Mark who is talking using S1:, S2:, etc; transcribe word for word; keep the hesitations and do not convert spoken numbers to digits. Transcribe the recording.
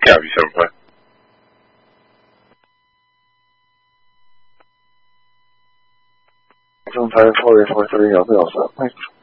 S1: Gabby sempre.
S2: seven five four eight four three, I'll be all set. Thanks.